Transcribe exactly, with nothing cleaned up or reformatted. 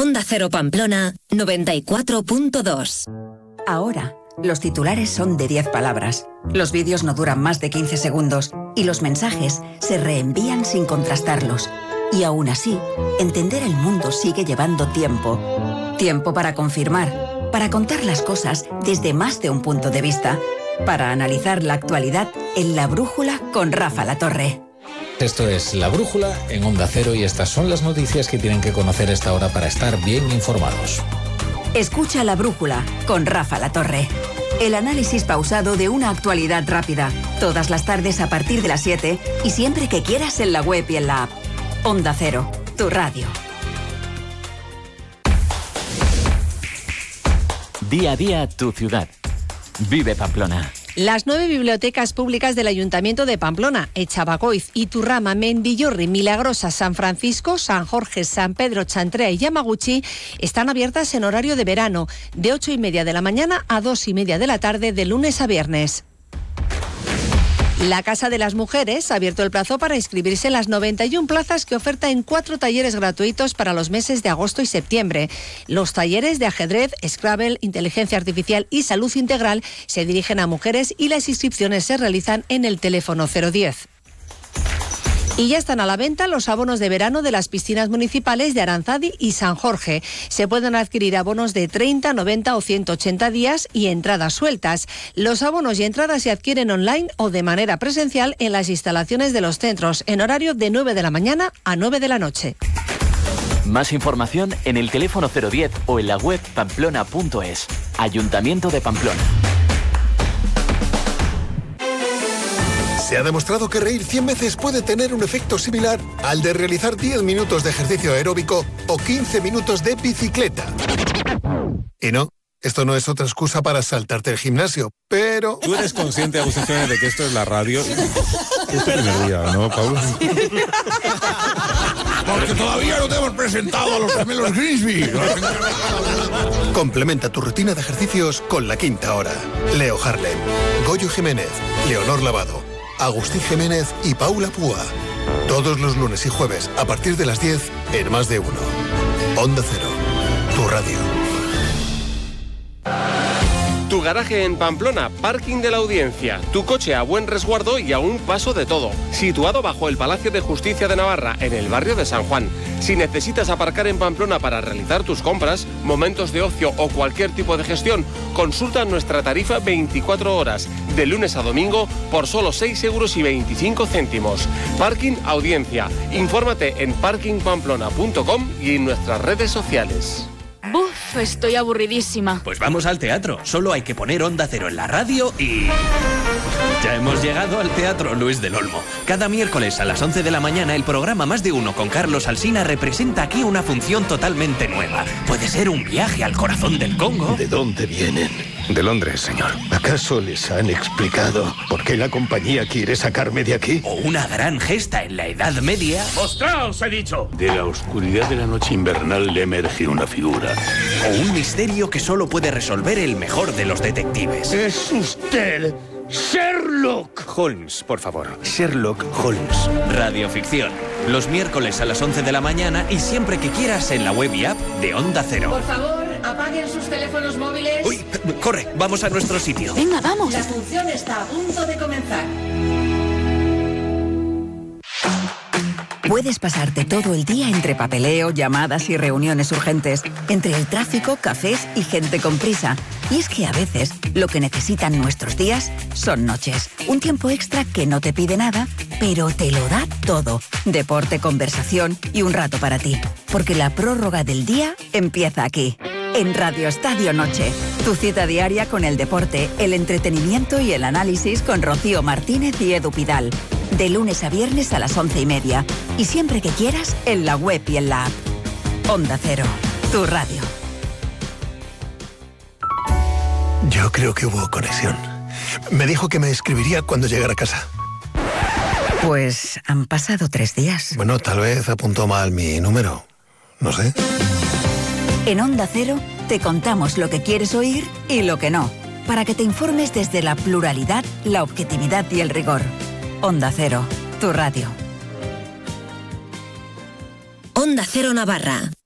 Onda Cero Pamplona noventa y cuatro punto dos. Ahora, los titulares son de diez palabras, los vídeos no duran más de quince segundos y los mensajes se reenvían sin contrastarlos. Y aún así, entender el mundo sigue llevando tiempo. Tiempo para confirmar, para contar las cosas desde más de un punto de vista, para analizar la actualidad en La Brújula con Rafa Latorre. Esto es La Brújula en Onda Cero y estas son las noticias que tienen que conocer a esta hora para estar bien informados. Escucha La Brújula con Rafa Latorre. El análisis pausado de una actualidad rápida. Todas las tardes a partir de las siete y siempre que quieras en la web y en la app. Onda Cero, tu radio. Día a día, tu ciudad. Vive Pamplona. Las nueve bibliotecas públicas del Ayuntamiento de Pamplona, Echabagoiz, Iturrama, Mendillorri, Milagrosa, San Francisco, San Jorge, San Pedro, Chantrea y Yamaguchi, están abiertas en horario de verano, de ocho y media de la mañana a dos y media de la tarde, de lunes a viernes. La Casa de las Mujeres ha abierto el plazo para inscribirse en las noventa y una plazas que oferta en cuatro talleres gratuitos para los meses de agosto y septiembre. Los talleres de ajedrez, Scrabble, inteligencia artificial y salud integral se dirigen a mujeres y las inscripciones se realizan en el teléfono cero diez. Y ya están a la venta los abonos de verano de las piscinas municipales de Aranzadi y San Jorge. Se pueden adquirir abonos de treinta, noventa o ciento ochenta días y entradas sueltas. Los abonos y entradas se adquieren online o de manera presencial en las instalaciones de los centros, en horario de nueve de la mañana a nueve de la noche. Más información en el teléfono cero diez o en la web pamplona punto es. Ayuntamiento de Pamplona. Se ha demostrado que reír cien veces puede tener un efecto similar al de realizar diez minutos de ejercicio aeróbico o quince minutos de bicicleta. Y no, esto no es otra excusa para saltarte el gimnasio, pero... ¿Tú eres consciente, Agustín Jiménez, de que esto es la radio? Es el primer día, ¿no, Pablo? Porque todavía no te hemos presentado a los gemelos Grisby. Complementa tu rutina de ejercicios con La Quinta Hora. Leo Harlem, Goyo Jiménez, Leonor Lavado, Agustín Jiménez y Paula Púa. Todos los lunes y jueves a partir de las diez en Más de Uno. Onda Cero, tu radio. Tu garaje en Pamplona, Parking de la Audiencia. Tu coche a buen resguardo y a un paso de todo. Situado bajo el Palacio de Justicia de Navarra, en el barrio de San Juan. Si necesitas aparcar en Pamplona para realizar tus compras, momentos de ocio o cualquier tipo de gestión, consulta nuestra tarifa veinticuatro horas, de lunes a domingo, por solo seis euros y veinticinco céntimos. Parking Audiencia. Infórmate en parking pamplona punto com y en nuestras redes sociales. Buf, estoy aburridísima. Pues vamos al teatro. Solo hay que poner Onda Cero en la radio y... Ya hemos llegado al Teatro Luis del Olmo. Cada miércoles a las once de la mañana el programa Más de Uno con Carlos Alsina representa aquí una función totalmente nueva. Puede ser un viaje al corazón del Congo. ¿De dónde vienen? De Londres, señor. ¿Acaso les han explicado por qué la compañía quiere sacarme de aquí? O una gran gesta en la Edad Media. ¡Mostraos, he dicho! De la oscuridad de la noche invernal le emerge una figura. O un misterio que solo puede resolver el mejor de los detectives. ¡Es usted Sherlock Holmes, por favor. Sherlock Holmes. Radioficción. Los miércoles a las once de la mañana y siempre que quieras en la web y app de Onda Cero. Por favor, apaguen sus teléfonos móviles. Uy, corre, vamos a nuestro sitio. Venga, vamos. La función está a punto de comenzar. Puedes pasarte todo el día entre papeleo, llamadas y reuniones urgentes, entre el tráfico, cafés y gente con prisa. Y es que a veces lo que necesitan nuestros días son noches. Un tiempo extra que no te pide nada, pero te lo da todo. Deporte, conversación y un rato para ti. Porque la prórroga del día empieza aquí. En Radio Estadio Noche, tu cita diaria con el deporte, el entretenimiento y el análisis con Rocío Martínez y Edu Pidal. De lunes a viernes a las once y media. Y siempre que quieras, en la web y en la app. Onda Cero, tu radio. Yo creo que hubo conexión. Me dijo que me escribiría cuando llegara a casa. Pues han pasado tres días. Bueno, tal vez apuntó mal mi número. No sé. En Onda Cero te contamos lo que quieres oír y lo que no, para que te informes desde la pluralidad, la objetividad y el rigor. Onda Cero, tu radio. Onda Cero Navarra.